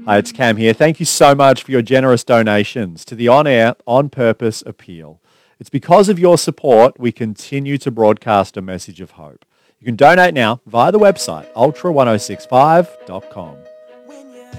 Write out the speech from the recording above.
Hi, it's Cam here. Thank you so much for your generous donations to the On Air, On Purpose appeal. It's because of your support we continue to broadcast a message of hope. You can donate now via the website ultra1065.com.